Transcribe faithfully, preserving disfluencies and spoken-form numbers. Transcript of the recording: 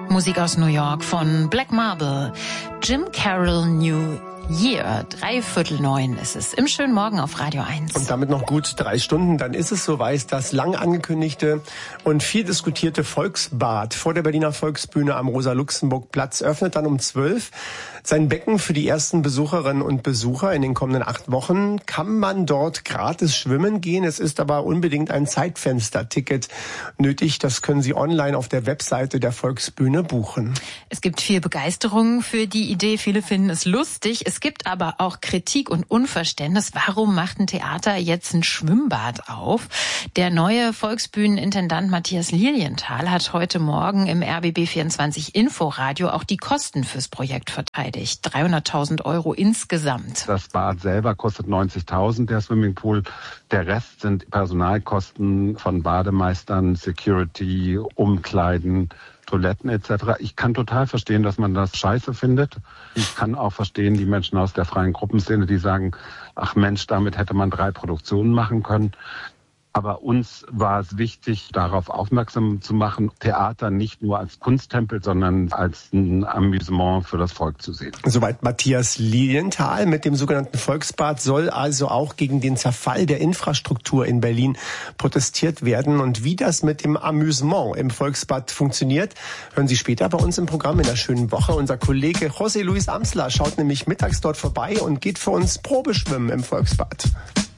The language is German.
Musik aus New York von Black Marble. Jim Carroll New Year. Drei Viertel neun ist es. Im schönen Morgen auf Radio eins. Und damit noch gut drei Stunden. Dann ist es soweit, das lang angekündigte und viel diskutierte Volksbad vor der Berliner Volksbühne am Rosa-Luxemburg-Platz öffnet dann um zwölf. Sein Becken für die ersten Besucherinnen und Besucher in den kommenden acht Wochen. Kann man dort gratis schwimmen gehen? Es ist aber unbedingt ein Zeitfenster-Ticket nötig. Das können Sie online auf der Webseite der Volksbühne buchen. Es gibt viel Begeisterung für die Idee. Viele finden es lustig. Es gibt aber auch Kritik und Unverständnis. Warum macht ein Theater jetzt ein Schwimmbad auf? Der neue Volksbühnenintendant Matthias Lilienthal hat heute Morgen im R B B vierundzwanzig Inforadio auch die Kosten fürs Projekt verteidigt. dreihunderttausend Euro insgesamt. Das Bad selber kostet neunzigtausend, der Swimmingpool. Der Rest sind Personalkosten von Bademeistern, Security, Umkleiden, Toiletten et cetera. Ich kann total verstehen, dass man das scheiße findet. Ich kann auch verstehen, die Menschen aus der freien Gruppenszene, die sagen, ach Mensch, damit hätte man drei Produktionen machen können. Aber uns war es wichtig, darauf aufmerksam zu machen, Theater nicht nur als Kunsttempel, sondern als ein Amüsement für das Volk zu sehen. Soweit Matthias Lilienthal. Mit dem sogenannten Volksbad soll also auch gegen den Zerfall der Infrastruktur in Berlin protestiert werden. Und wie das mit dem Amüsement im Volksbad funktioniert, hören Sie später bei uns im Programm in der schönen Woche. Unser Kollege José Luis Amsler schaut nämlich mittags dort vorbei und geht für uns Probeschwimmen im Volksbad.